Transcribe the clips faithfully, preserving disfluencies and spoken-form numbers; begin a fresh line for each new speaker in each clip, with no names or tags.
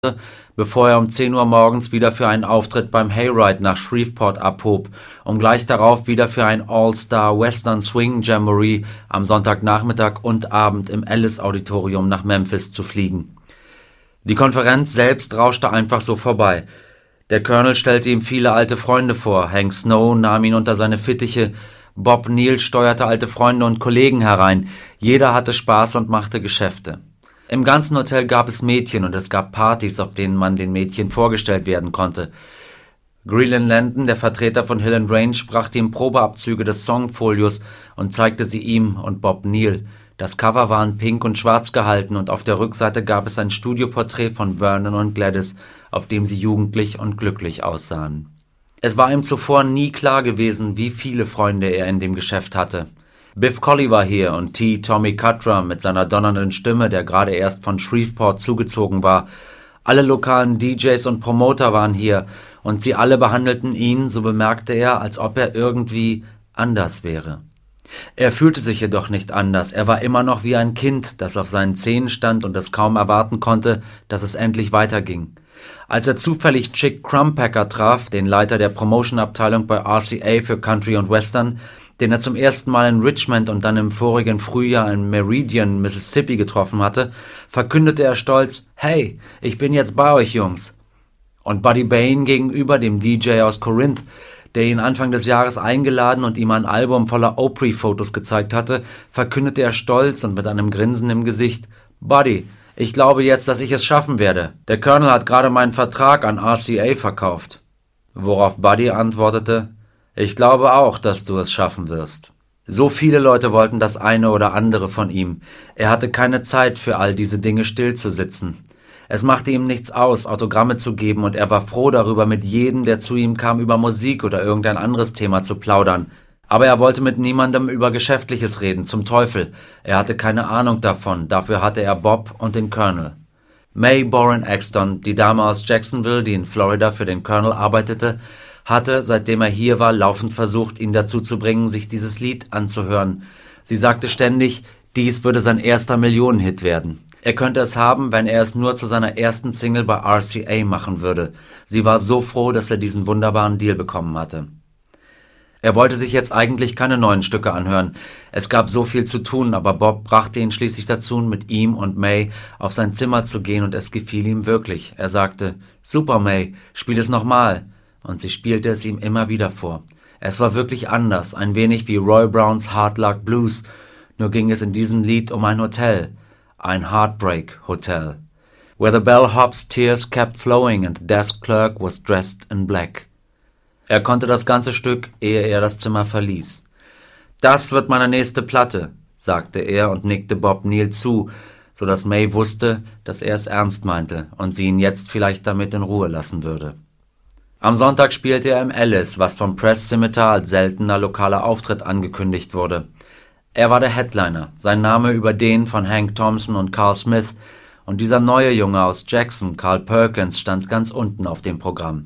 bevor er um zehn Uhr morgens wieder für einen Auftritt beim Hayride nach Shreveport abhob, um gleich darauf wieder für ein All-Star Western Swing Jamboree am Sonntagnachmittag und Abend im Ellis Auditorium nach Memphis zu fliegen. Die Konferenz selbst rauschte einfach so vorbei. Der Colonel stellte ihm viele alte Freunde vor, Hank Snow nahm ihn unter seine Fittiche, Bob Neal steuerte alte Freunde und Kollegen herein, jeder hatte Spaß und machte Geschäfte. Im ganzen Hotel gab es Mädchen und es gab Partys, auf denen man den Mädchen vorgestellt werden konnte. Greelyn Landon, der Vertreter von Hill and Range, brachte ihm Probeabzüge des Songfolios und zeigte sie ihm und Bob Neal. Das Cover war in pink und schwarz gehalten und auf der Rückseite gab es ein Studioporträt von Vernon und Gladys, auf dem sie jugendlich und glücklich aussahen. Es war ihm zuvor nie klar gewesen, wie viele Freunde er in dem Geschäft hatte. Biff Colley war hier und T. Tommy Cutler mit seiner donnernden Stimme, der gerade erst von Shreveport zugezogen war. Alle lokalen D Js und Promoter waren hier und sie alle behandelten ihn, so bemerkte er, als ob er irgendwie anders wäre. Er fühlte sich jedoch nicht anders, er war immer noch wie ein Kind, das auf seinen Zehen stand und es kaum erwarten konnte, dass es endlich weiterging. Als er zufällig Chick Crumpacker traf, den Leiter der Promotion-Abteilung bei R C A für Country und Western, den er zum ersten Mal in Richmond und dann im vorigen Frühjahr in Meridian, Mississippi getroffen hatte, verkündete er stolz: »Hey, ich bin jetzt bei euch, Jungs.« Und Buddy Bain gegenüber, dem D J aus Corinth, der ihn Anfang des Jahres eingeladen und ihm ein Album voller Opry-Fotos gezeigt hatte, verkündete er stolz und mit einem Grinsen im Gesicht: »Buddy, ich glaube jetzt, dass ich es schaffen werde. Der Colonel hat gerade meinen Vertrag an R C A verkauft.« Worauf Buddy antwortete: »Ich glaube auch, dass du es schaffen wirst.« So viele Leute wollten das eine oder andere von ihm. Er hatte keine Zeit für all diese Dinge stillzusitzen. Es machte ihm nichts aus, Autogramme zu geben, und er war froh darüber, mit jedem, der zu ihm kam, über Musik oder irgendein anderes Thema zu plaudern. Aber er wollte mit niemandem über Geschäftliches reden, zum Teufel. Er hatte keine Ahnung davon, dafür hatte er Bob und den Colonel. Mae Boren Axton, die Dame aus Jacksonville, die in Florida für den Colonel arbeitete, hatte, seitdem er hier war, laufend versucht, ihn dazu zu bringen, sich dieses Lied anzuhören. Sie sagte ständig, dies würde sein erster Millionenhit werden. Er könnte es haben, wenn er es nur zu seiner ersten Single bei R C A machen würde. Sie war so froh, dass er diesen wunderbaren Deal bekommen hatte. Er wollte sich jetzt eigentlich keine neuen Stücke anhören. Es gab so viel zu tun, aber Bob brachte ihn schließlich dazu, mit ihm und Mae auf sein Zimmer zu gehen, und es gefiel ihm wirklich. Er sagte: »Super, Mae, spiel es nochmal.« Und sie spielte es ihm immer wieder vor. Es war wirklich anders, ein wenig wie Roy Browns Hard Luck Blues, nur ging es in diesem Lied um ein Hotel, ein Heartbreak Hotel. Where the bellhop's tears kept flowing and the desk clerk was dressed in black. Er konnte das ganze Stück, ehe er das Zimmer verließ. »Das wird meine nächste Platte«, sagte er und nickte Bob Neal zu, so dass Mae wusste, dass er es ernst meinte und sie ihn jetzt vielleicht damit in Ruhe lassen würde. Am Sonntag spielte er im Ellis, was vom Press Scimitar als seltener lokaler Auftritt angekündigt wurde. Er war der Headliner, sein Name über den von Hank Thompson und Carl Smith, und dieser neue Junge aus Jackson, Carl Perkins, stand ganz unten auf dem Programm.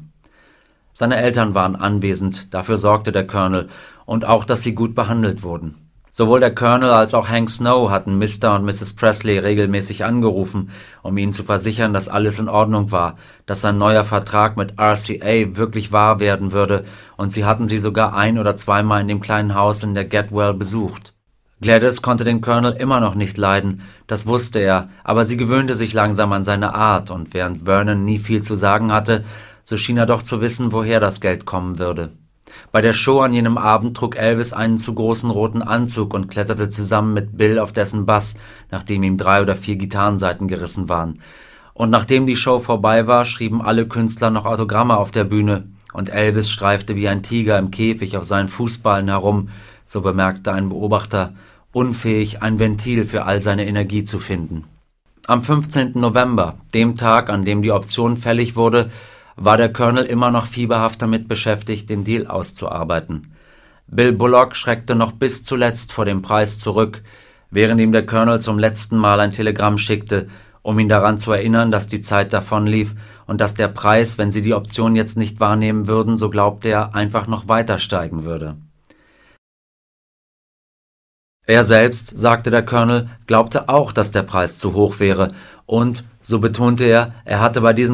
Seine Eltern waren anwesend, dafür sorgte der Colonel, und auch, dass sie gut behandelt wurden. Sowohl der Colonel als auch Hank Snow hatten Mister und Misses Presley regelmäßig angerufen, um ihnen zu versichern, dass alles in Ordnung war, dass sein neuer Vertrag mit R C A wirklich wahr werden würde, und sie hatten sie sogar ein- oder zweimal in dem kleinen Haus in der Getwell besucht. Gladys konnte den Colonel immer noch nicht leiden, das wusste er, aber sie gewöhnte sich langsam an seine Art, und während Vernon nie viel zu sagen hatte, so schien er doch zu wissen, woher das Geld kommen würde. Bei der Show an jenem Abend trug Elvis einen zu großen roten Anzug und kletterte zusammen mit Bill auf dessen Bass, nachdem ihm drei oder vier Gitarrensaiten gerissen waren. Und nachdem die Show vorbei war, schrieben alle Künstler noch Autogramme auf der Bühne, und Elvis streifte wie ein Tiger im Käfig auf seinen Fußballen herum, so bemerkte ein Beobachter, unfähig, ein Ventil für all seine Energie zu finden. Am fünfzehnten November, dem Tag, an dem die Option fällig wurde, war der Colonel immer noch fieberhaft damit beschäftigt, den Deal auszuarbeiten. Bill Bullock schreckte noch bis zuletzt vor dem Preis zurück, während ihm der Colonel zum letzten Mal ein Telegramm schickte, um ihn daran zu erinnern, dass die Zeit davonlief und dass der Preis, wenn sie die Option jetzt nicht wahrnehmen würden, so glaubte er, einfach noch weiter steigen würde. Er selbst, sagte der Colonel, glaubte auch, dass der Preis zu hoch wäre und, so betonte er, er hatte bei diesem